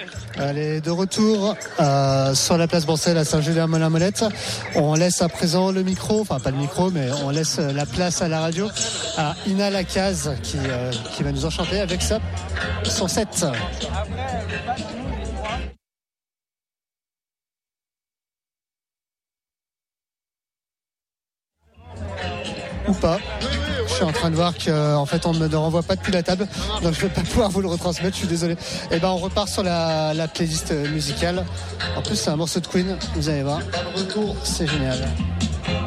Allez, de retour sur la place Bourcel à Saint-Julien-Molin-Molette. On laisse à présent le micro, enfin pas le micro, mais on laisse la place à la radio à Ina Lacaze qui va nous enchanter avec son set. Ou pas. Je suis en train de voir qu'en fait on ne me renvoie pas depuis la table, donc je ne vais pas pouvoir vous le retransmettre, je suis désolé. Et ben on repart sur la playlist musicale. En plus c'est un morceau de Queen, vous allez voir. C'est génial.